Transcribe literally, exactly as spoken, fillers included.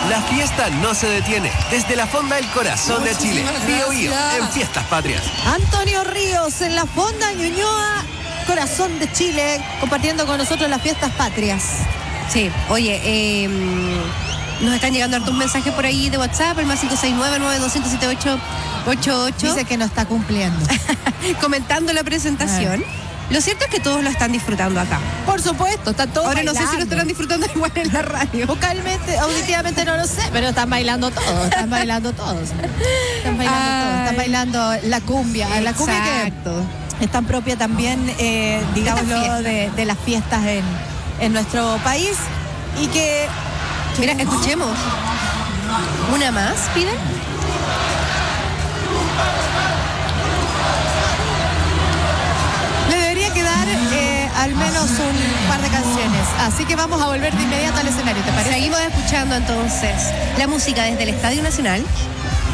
La fiesta no se detiene. Desde la Fonda del Corazón de Chile. Bío Bío en Fiestas Patrias. Antonio Ríos en la Fonda Ñuñoa, Corazón de Chile, compartiendo con nosotros las Fiestas Patrias. Sí, oye, eh, nos están llegando hartos mensajes por ahí de WhatsApp, el más cinco seis nueve, nueve dos siete ocho ocho ocho. Dice que no está cumpliendo. Comentando la presentación. Lo cierto es que todos lo están disfrutando acá. Por supuesto, están todos Ahora bailando. no sé si lo estarán disfrutando igual en la radio. Vocalmente, auditivamente no lo sé, pero están bailando todos, están bailando todos. Están bailando Ay. todos, están bailando la cumbia, la cumbia Exacto. que es tan propia también, eh, digámoslo, de, de las fiestas en, en nuestro país y que... Mira, escuchemos. ¿Una más, piden? Le debería quedar eh, al menos un par de canciones, así que vamos a volver de inmediato al escenario, ¿te parece? Seguimos escuchando entonces la música desde el Estadio Nacional.